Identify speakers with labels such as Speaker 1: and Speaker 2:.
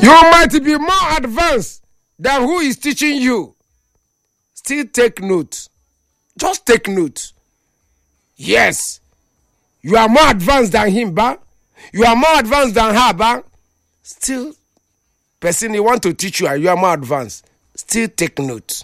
Speaker 1: You might be more advanced than who is teaching you. Still take note. Just take note. Yes. You are more advanced than him, ba. You are more advanced than her, ba. Still, person they want to teach you and you are more advanced. Still take note.